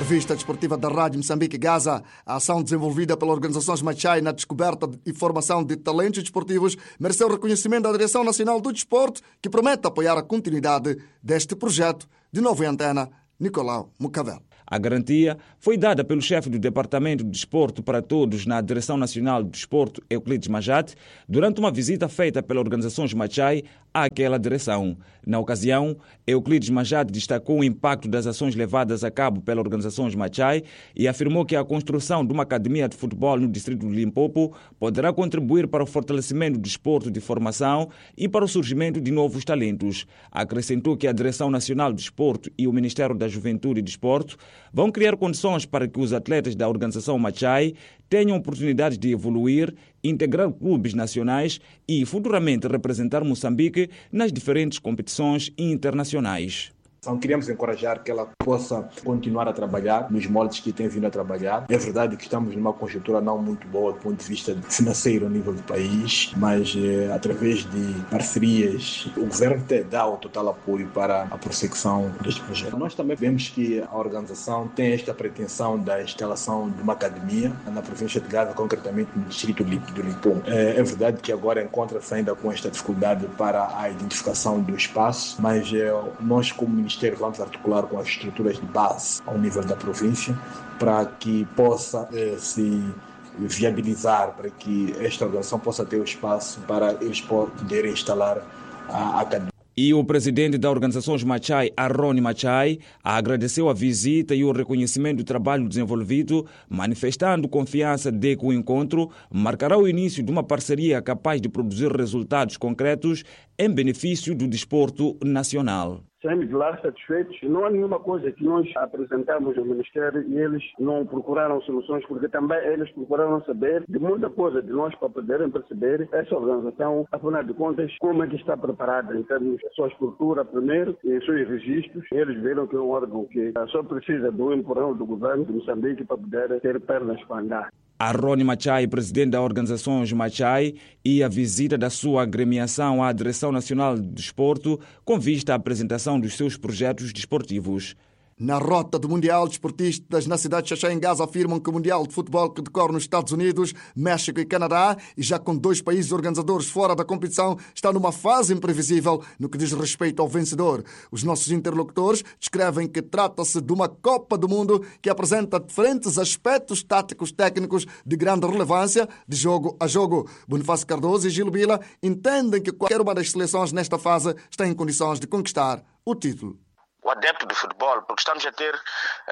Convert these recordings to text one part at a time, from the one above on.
Revista desportiva da Rádio Moçambique Gaza, a ação desenvolvida pela organização Machai na descoberta e formação de talentos desportivos mereceu reconhecimento da Direção Nacional do Desporto, que promete apoiar a continuidade deste projeto. De Nova Antena, Nicolau Mucavel. A garantia foi dada pelo chefe do Departamento de Desporto para Todos na Direção Nacional do Desporto, Euclides Majate, durante uma visita feita pela organização Machai àquela direção. Na ocasião, Euclides Majate destacou o impacto das ações levadas a cabo pela organização Machai e afirmou que a construção de uma academia de futebol no distrito de Limpopo poderá contribuir para o fortalecimento do desporto de formação e para o surgimento de novos talentos. Acrescentou que a Direção Nacional do Desporto e o Ministério da Juventude e Desporto vão criar condições para que os atletas da organização Machai tenham oportunidades de evoluir, integrar clubes nacionais e futuramente representar Moçambique nas diferentes competições internacionais. Queremos encorajar que ela possa continuar a trabalhar nos moldes que tem vindo a trabalhar. É verdade que estamos numa conjuntura não muito boa do ponto de vista financeiro a nível do país, mas através de parcerias, o governo dá o total apoio para a prossecução deste projeto. Nós também vemos que a organização tem esta pretensão da instalação de uma academia na província de Gaza, concretamente no distrito do Limpopo. É verdade que agora encontra-se ainda com esta dificuldade para a identificação do espaço, mas nós, como Ministério, vamos articular com as estruturas de base ao nível da província para que possa se viabilizar, para que esta organização possa ter o espaço para eles poderem instalar a academia. E o presidente da organização Machai, Arroni Machai, agradeceu a visita e o reconhecimento do trabalho desenvolvido, manifestando confiança de que o encontro marcará o início de uma parceria capaz de produzir resultados concretos em benefício do desporto nacional. Saímos de lá satisfeitos. Não há nenhuma coisa que nós apresentamos ao Ministério e eles não procuraram soluções, porque também eles procuraram saber de muita coisa de nós para poderem perceber essa organização, afinal de contas, como é que está preparada em termos da sua estrutura primeiro e seus registros. Eles viram que é um órgão que só precisa do empurrão do governo de Moçambique para poder ter pernas para andar. Arroni Machai, presidente da organização Machai, e a visita da sua agremiação à Direção Nacional do Desporto com vista à apresentação dos seus projetos desportivos. Na rota do Mundial, desportistas na cidade de Xaxá, em Gaza, afirmam que o Mundial de Futebol que decorre nos Estados Unidos, México e Canadá, e já com 2 países organizadores fora da competição, está numa fase imprevisível no que diz respeito ao vencedor. Os nossos interlocutores descrevem que trata-se de uma Copa do Mundo que apresenta diferentes aspectos táticos técnicos de grande relevância de jogo a jogo. Bonifácio Cardoso e Gil Bila entendem que qualquer uma das seleções nesta fase está em condições de conquistar o título. O adepto do futebol, porque estamos a ter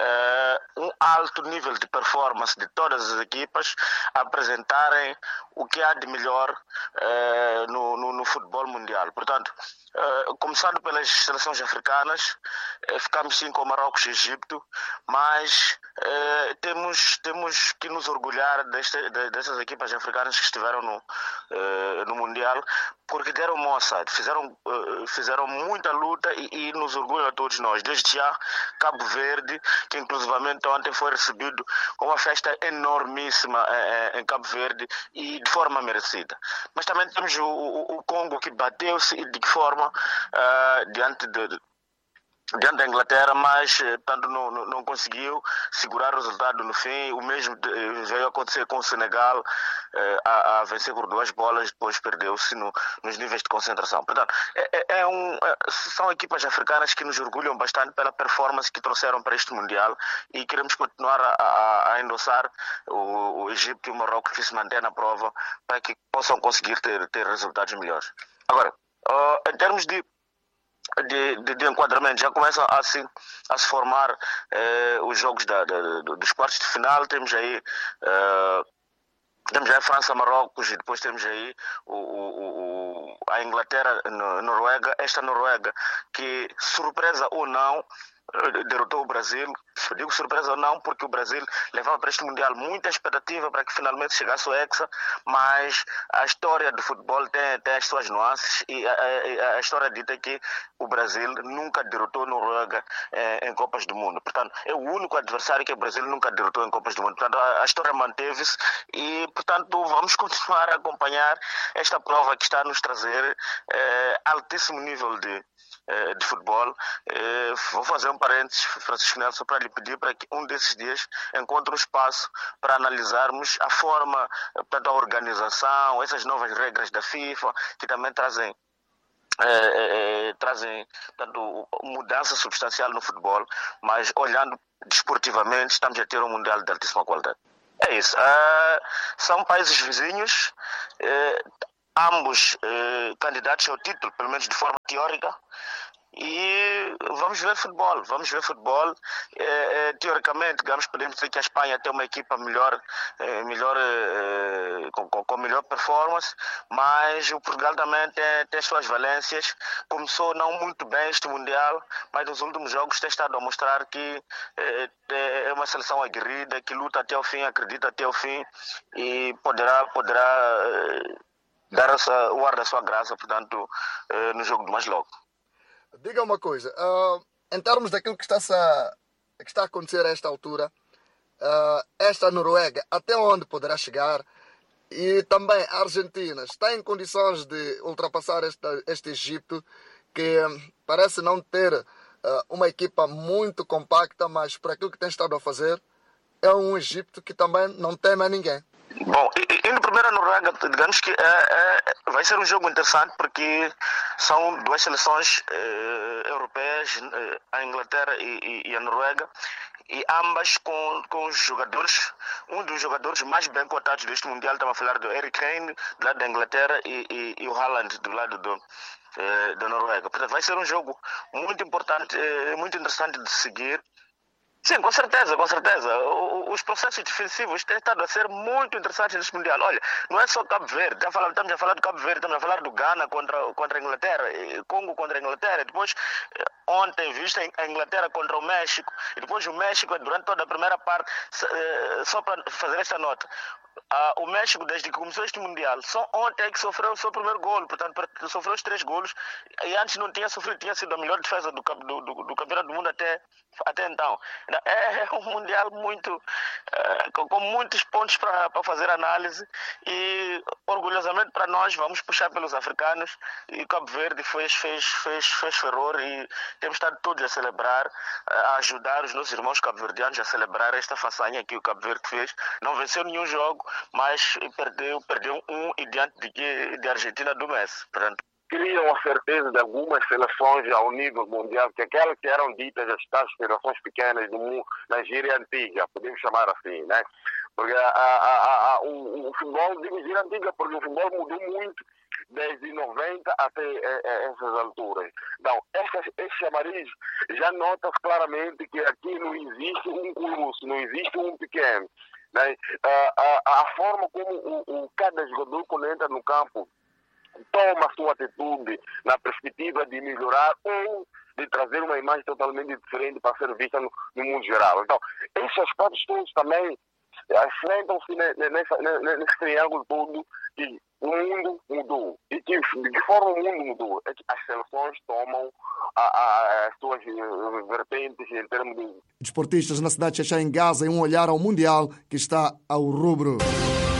um alto nível de performance de todas as equipas a apresentarem o que há de melhor no futebol mundial. Portanto, começando pelas seleções africanas, ficamos sim com Marrocos e Egito, mas temos que nos orgulhar dessas equipas africanas que estiveram no Mundial, porque deram moça, fizeram muita luta e nos orgulham a todos nós. Desde já, Cabo Verde, que inclusivamente ontem foi recebido com uma festa enormíssima em Cabo Verde e de forma merecida. Mas também temos o Congo, que bateu-se e de que forma diante da Inglaterra, mas tanto não conseguiu segurar o resultado no fim. O mesmo veio acontecer com o Senegal, a vencer por 2 bolas, depois perdeu-se nos níveis de concentração. Portanto, são equipas africanas que nos orgulham bastante pela performance que trouxeram para este Mundial e queremos continuar a endossar o Egito e o Marrocos, que se mantém na prova, para que possam conseguir ter resultados melhores. Agora, em termos de enquadramento, já começam a se formar os jogos dos quartos de final. Temos aí França-Marrocos e depois temos aí a Inglaterra-Noruega. Esta Noruega que, surpresa ou não, derrotou o Brasil. Digo surpresa ou não, porque o Brasil levava para este Mundial muita expectativa para que finalmente chegasse o Hexa, mas a história do futebol tem as suas nuances e a história dita que o Brasil nunca derrotou a Noruega em Copas do Mundo. Portanto, é o único adversário que o Brasil nunca derrotou em Copas do Mundo. Portanto, a história manteve-se e, portanto, vamos continuar a acompanhar esta prova que está a nos trazer altíssimo nível de futebol. Vou fazer um parênteses, Francisco Nelson, para lhe pedir para que um desses dias encontre um espaço para analisarmos a forma, portanto, a organização, essas novas regras da FIFA, que também trazem portanto, mudança substancial no futebol, mas olhando desportivamente, estamos a ter um mundial de altíssima qualidade. É isso. São países vizinhos, ambos candidatos ao título, pelo menos de forma teórica, e vamos ver futebol. Teoricamente, podemos dizer que a Espanha tem uma equipa melhor, com melhor performance, mas o Portugal também tem suas valências. Começou não muito bem este Mundial, mas nos últimos jogos tem estado a mostrar que é uma seleção aguerrida, que luta até o fim, acredita até o fim e poderá dar o ar da sua graça, portanto, no jogo do mais logo. Diga uma coisa, em termos daquilo que está a acontecer a esta altura, esta Noruega, até onde poderá chegar? E também a Argentina está em condições de ultrapassar este Egito, que parece não ter uma equipa muito compacta, mas por aquilo que tem estado a fazer, é um Egito que também não teme a ninguém. Bom, indo primeiro a Noruega, digamos que vai ser um jogo interessante porque são duas seleções europeias, a Inglaterra e a Noruega, e ambas com jogadores, um dos jogadores mais bem cotados deste Mundial, estamos a falar do Harry Kane, do lado da Inglaterra, e o Haaland, do lado da Noruega. Portanto, vai ser um jogo muito importante, muito interessante de seguir. Sim, com certeza. Os processos defensivos têm estado a ser muito interessantes neste Mundial. Olha, não é só Cabo Verde, estamos a falar do Cabo Verde, estamos a falar do Ghana contra a Inglaterra, Congo contra a Inglaterra, depois ontem vista a Inglaterra contra o México, e depois o México durante toda a primeira parte, só para fazer esta nota, o México, desde que começou este Mundial, só ontem é que sofreu o seu primeiro golo, portanto sofreu os 3 golos, e antes não tinha sofrido, tinha sido a melhor defesa do Campeonato do Mundo até então. É um Mundial muito com muitos pontos para fazer análise, e orgulhosamente para nós vamos puxar pelos africanos, e Cabo Verde fez furor, e temos estado todos a celebrar, a ajudar os nossos irmãos cabo-verdianos a celebrar esta façanha que o Cabo Verde fez. Não venceu nenhum jogo, mas perdeu um e diante de Argentina do Messi. Portanto, criam a certeza de algumas seleções ao nível mundial, que aquelas que eram ditas as tais seleções pequenas do mundo, na Gíria antiga, podemos chamar assim, né? Porque o futebol, digo Gíria antiga, porque o futebol mudou muito desde 90 até essas alturas. Então, esses chamarizes já notam claramente que aqui não existe um colosso, não existe um pequeno. Né? A forma como cada jogador, quando entra no campo, toma a sua atitude na perspectiva de melhorar ou de trazer uma imagem totalmente diferente para ser vista no mundo geral. Então, esses aspectos todos também enfrentam-se nesse triângulo todo, que o mundo mudou. E de que forma o mundo mudou? É que as seleções tomam as suas vertentes em termos de... Desportistas na cidade de Xaxá, em Gaza, em um olhar ao Mundial que está ao rubro.